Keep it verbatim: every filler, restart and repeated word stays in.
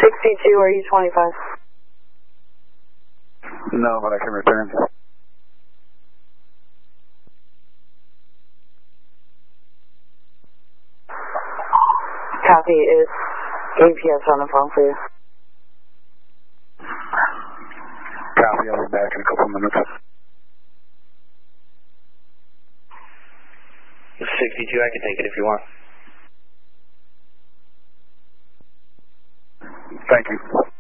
sixty-two, are you twenty-five? No, but I can return. Copy. Is A P S on the phone for you? Copy, I'll be back in a couple minutes. sixty-two, I can take it if you want. Thank you.